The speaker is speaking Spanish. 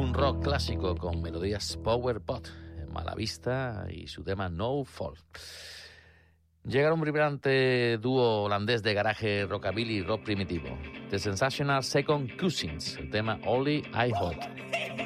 un rock clásico con melodías power pop, Malavista y su tema No Fall. Llega un vibrante dúo holandés de garaje rockabilly y rock primitivo, The Sensational Second Cousins, el tema Only I Hope.